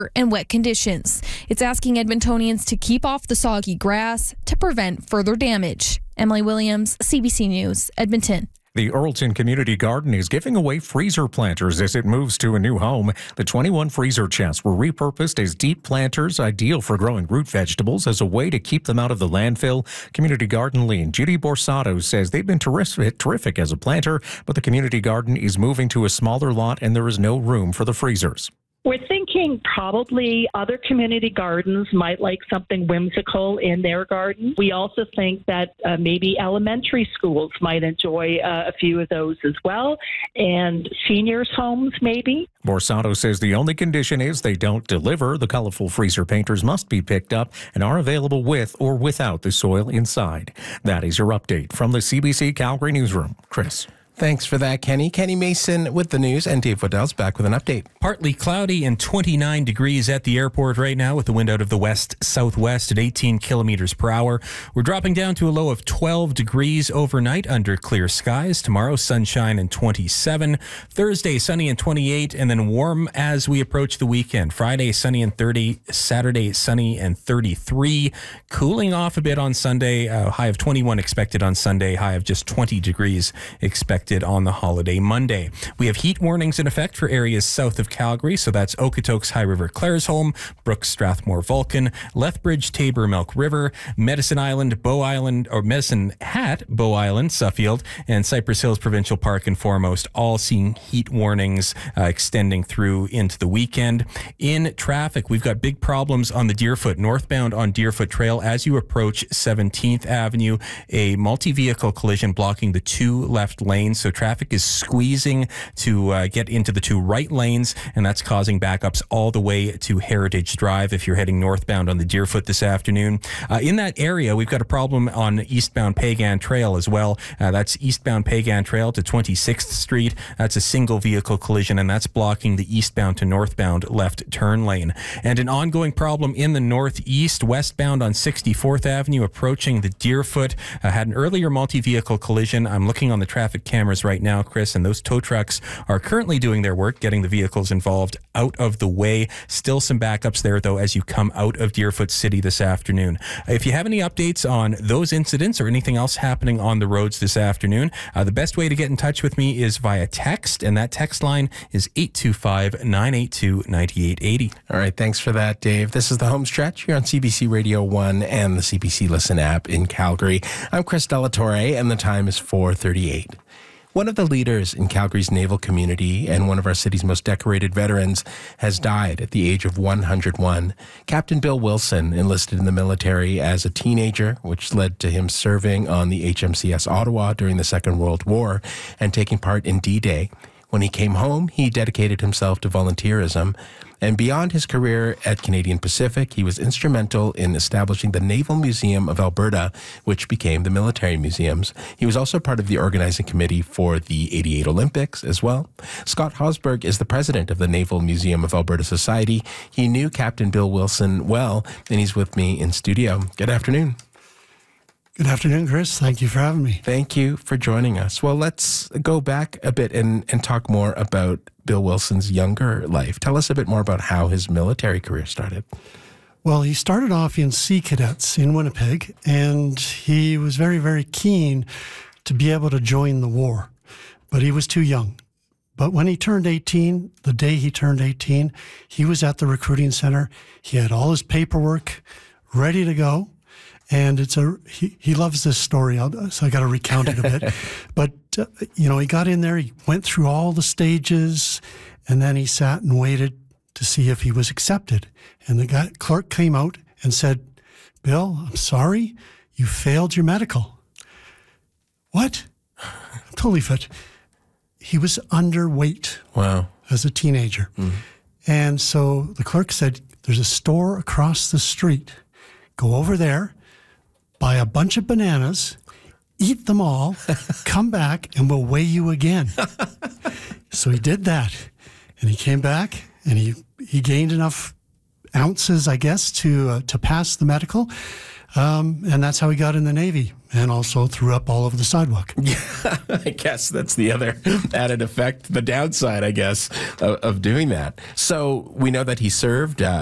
and wet conditions. It's asking Edmontonians to keep off the soggy grass to prevent further damage. Emily Williams, CBC News, Edmonton. The Earlton Community Garden is giving away freezer planters as it moves to a new home. The 21 freezer chests were repurposed as deep planters, ideal for growing root vegetables as a way to keep them out of the landfill. Community Garden lead Judy Borsato says they've been terrific as a planter, but the community garden is moving to a smaller lot and there is no room for the freezers. We're thinking probably other community gardens might like something whimsical in their garden. We also think that maybe elementary schools might enjoy a few of those as well, and seniors' homes maybe. Borsato says the only condition is they don't deliver. The colorful freezer painters must be picked up and are available with or without the soil inside. That is your update from the CBC Calgary Newsroom. Chris. Thanks for that, Kenny. Kenny Mason with the news, and Dave Waddell's back with an update. Partly cloudy and 29 degrees at the airport right now with the wind out of the west-southwest at 18 kilometers per hour. We're dropping down to a low of 12 degrees overnight under clear skies. Tomorrow, sunshine and 27. Thursday, sunny and 28, and then warm as we approach the weekend. Friday, sunny and 30. Saturday, sunny and 33. Cooling off a bit on Sunday. High of 21 expected on Sunday. High of just 20 degrees expected on the holiday Monday. We have heat warnings in effect for areas south of Calgary, so that's Okotoks, High River, Claresholm, Brooks, Strathmore, Vulcan, Lethbridge, Tabor, Milk River, Medicine Island, Bow Island, or Medicine Hat, Bow Island, Suffield, and Cypress Hills Provincial Park and Foremost, all seeing heat warnings extending through into the weekend. In traffic, we've got big problems on the Deerfoot, northbound on Deerfoot Trail as you approach 17th Avenue, a multi-vehicle collision blocking the two left lanes. So traffic is squeezing to get into the two right lanes, and that's causing backups all the way to Heritage Drive if you're heading northbound on the Deerfoot this afternoon. In that area, we've got a problem on eastbound Pagan Trail as well. That's eastbound Pagan Trail to 26th Street. That's a single vehicle collision, and that's blocking the eastbound to northbound left turn lane. And an ongoing problem in the northeast, westbound on 64th Avenue, approaching the Deerfoot. Had an earlier multi-vehicle collision. I'm looking on the traffic cameras right now, Chris, and those tow trucks are currently doing their work, getting the vehicles involved out of the way. Still some backups there, though, as you come out of Deerfoot City this afternoon. If you have any updates on those incidents or anything else happening on the roads this afternoon, the best way to get in touch with me is via text, and that text line is 825-982-9880. All right, thanks for that, Dave. This is the home stretch here on CBC Radio 1 and the CBC Listen app in Calgary. I'm Chris Delatorre, and the time is 4:38. One of the leaders in Calgary's naval community and one of our city's most decorated veterans has died at the age of 101. Captain Bill Wilson enlisted in the military as a teenager, which led to him serving on the HMCS Ottawa during the Second World War and taking part in D-Day. When he came home, he dedicated himself to volunteerism. And beyond his career at Canadian Pacific, he was instrumental in establishing the Naval Museum of Alberta, which became the Military Museums. He was also part of the organizing committee for the '88 Olympics as well. Scott Hosberg is the president of the Naval Museum of Alberta Society. He knew Captain Bill Wilson well, and he's with me in studio. Good afternoon. Good afternoon, Chris. Thank you for having me. Thank you for joining us. Well, let's go back a bit and talk more about Bill Wilson's younger life. Tell us a bit more about how his military career started. Well, he started off in Sea Cadets in Winnipeg, and he was very, very keen to be able to join the war, but he was too young. But when he turned 18, the day he turned 18, he was at the recruiting center. He had all his paperwork ready to go. And he loves this story, so I got to recount it a bit. But, he got in there, he went through all the stages, and then he sat and waited to see if he was accepted. And the clerk came out and said, "Bill, I'm sorry, you failed your medical." What? I'm totally fit. He was underweight. Wow. As a teenager. Mm. And so the clerk said, "There's a store across the street. Go over there, buy a bunch of bananas, eat them all, come back, and we'll weigh you again." So he did that. And he came back, and he gained enough ounces, I guess, to pass the medical. And that's how he got in the Navy, and also threw up all over the sidewalk. Yeah, I guess that's the other added effect, the downside, I guess, of doing that. So we know that he served